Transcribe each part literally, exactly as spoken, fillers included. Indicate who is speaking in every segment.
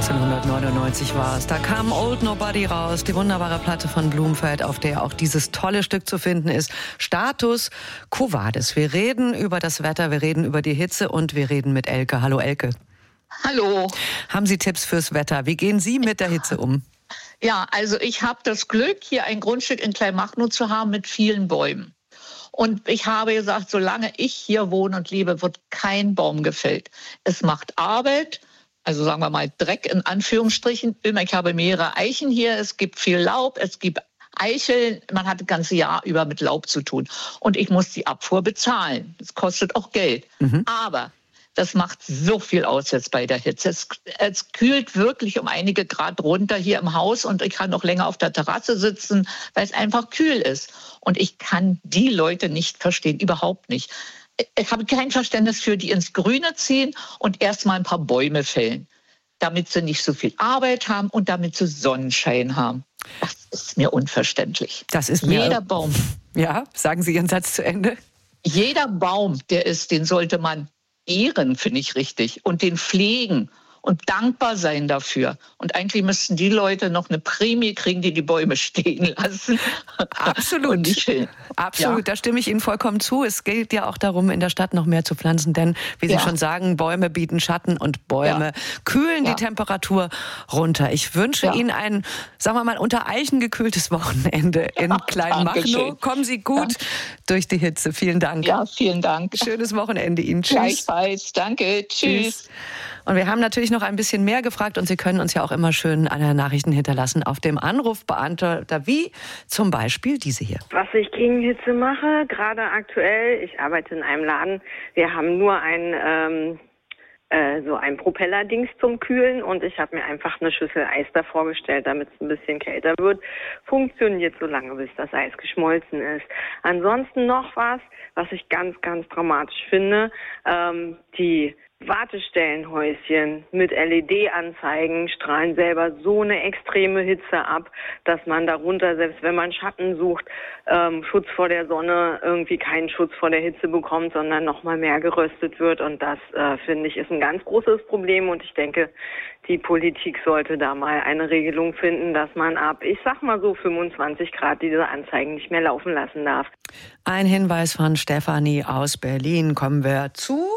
Speaker 1: neunzehnhundertneunundneunzig war es. Da kam Old Nobody raus, die wunderbare Platte von Blumfeld, auf der auch dieses tolle Stück zu finden ist. Status Quo Vadis. Wir reden über das Wetter, wir reden über die Hitze und wir reden mit Elke. Hallo Elke.
Speaker 2: Hallo.
Speaker 1: Haben Sie Tipps fürs Wetter? Wie gehen Sie mit der Hitze um?
Speaker 2: Ja, also ich habe das Glück, hier ein Grundstück in Kleinmachnow zu haben mit vielen Bäumen. Und ich habe gesagt, solange ich hier wohne und lebe, wird kein Baum gefällt. Es macht Arbeit, also sagen wir mal Dreck in Anführungsstrichen. Ich habe mehrere Eichen hier, es gibt viel Laub, es gibt Eicheln. Man hat das ganze Jahr über mit Laub zu tun. Und ich muss die Abfuhr bezahlen. Das kostet auch Geld. Mhm. Aber das macht so viel aus jetzt bei der Hitze. Es, es kühlt wirklich um einige Grad runter hier im Haus und ich kann noch länger auf der Terrasse sitzen, weil es einfach kühl ist. Und ich kann die Leute nicht verstehen, überhaupt nicht. Ich habe kein Verständnis für, die ins Grüne ziehen und erst mal ein paar Bäume fällen, damit sie nicht so viel Arbeit haben und damit sie Sonnenschein haben. Das ist mir unverständlich.
Speaker 1: Das ist mir
Speaker 2: Jeder Baum.
Speaker 1: Ja, sagen Sie Ihren Satz zu Ende.
Speaker 2: Jeder Baum, der ist, den sollte man ehren, finde ich richtig, und den pflegen und dankbar sein dafür. Und eigentlich müssten die Leute noch eine Prämie kriegen, die die Bäume stehen lassen.
Speaker 1: Absolut.
Speaker 2: Nicht,
Speaker 1: Absolut, ja. Da stimme ich Ihnen vollkommen zu. Es geht ja auch darum, in der Stadt noch mehr zu pflanzen, denn, wie Sie ja. schon sagen, Bäume bieten Schatten und Bäume ja. kühlen ja. die Temperatur runter. Ich wünsche ja. Ihnen ein, sagen wir mal, unter Eichen gekühltes Wochenende in ja, Kleinmachnow. Kommen Sie gut ja. durch die Hitze. Vielen Dank.
Speaker 2: Ja, vielen Dank.
Speaker 1: Schönes Wochenende Ihnen. Tschüss.
Speaker 2: Gleichfalls. Danke. Tschüss. Tschüss.
Speaker 1: Und wir haben natürlich noch ein bisschen mehr gefragt und Sie können uns ja auch immer schön eine Nachrichten hinterlassen auf dem Anrufbeantworter, wie zum Beispiel diese hier.
Speaker 3: Was ich gegen Hitze mache, gerade aktuell, ich arbeite in einem Laden, wir haben nur ein, ähm, äh, so ein Propellerdings zum Kühlen und ich habe mir einfach eine Schüssel Eis davor gestellt, damit es ein bisschen kälter wird. Funktioniert so lange, bis das Eis geschmolzen ist. Ansonsten noch was, was ich ganz, ganz dramatisch finde, ähm, die Wartestellenhäuschen mit L E D-Anzeigen strahlen selber so eine extreme Hitze ab, dass man darunter, selbst wenn man Schatten sucht, ähm, Schutz vor der Sonne, irgendwie keinen Schutz vor der Hitze bekommt, sondern noch mal mehr geröstet wird. Und das, äh, finde ich, ist ein ganz großes Problem. Und ich denke, die Politik sollte da mal eine Regelung finden, dass man ab, ich sag mal so fünfundzwanzig Grad diese Anzeigen nicht mehr laufen lassen darf.
Speaker 1: Ein Hinweis von Stefanie aus Berlin. Kommen wir zu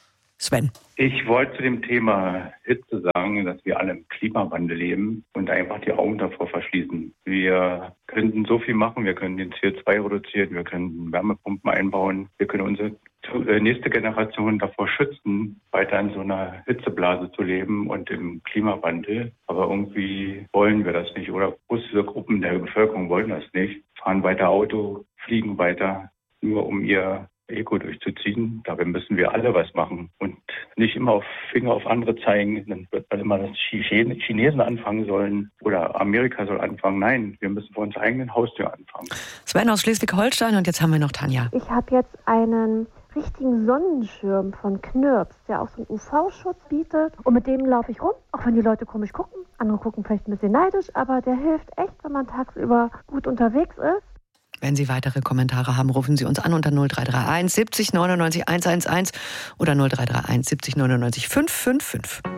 Speaker 1: Sven.
Speaker 4: Ich wollte zu dem Thema Hitze sagen, dass wir alle im Klimawandel leben und einfach die Augen davor verschließen. Wir könnten so viel machen, wir können den C O zwei reduzieren, wir können Wärmepumpen einbauen, wir können unsere nächste Generation davor schützen, weiter in so einer Hitzeblase zu leben und im Klimawandel. Aber irgendwie wollen wir das nicht oder große Gruppen der Bevölkerung wollen das nicht, fahren weiter Auto, fliegen weiter, nur um ihr Ego durchzuziehen. Dabei müssen wir alle was machen und nicht immer auf Finger auf andere zeigen. Dann wird man immer, dass die Chinesen anfangen sollen oder Amerika soll anfangen. Nein, wir müssen vor unserer eigenen Haustür anfangen.
Speaker 1: Sven aus Schleswig-Holstein und jetzt haben wir noch Tanja.
Speaker 5: Ich habe jetzt einen richtigen Sonnenschirm von Knirps, der auch so einen U V-Schutz bietet. Und mit dem laufe ich rum, auch wenn die Leute komisch gucken. Andere gucken vielleicht ein bisschen neidisch, aber der hilft echt, wenn man tagsüber gut unterwegs ist.
Speaker 1: Wenn Sie weitere Kommentare haben, rufen Sie uns an unter null drei drei eins siebzig neunundneunzig hundertelf oder null drei drei eins siebzig neunundneunzig fünfhundertfünfundfünfzig.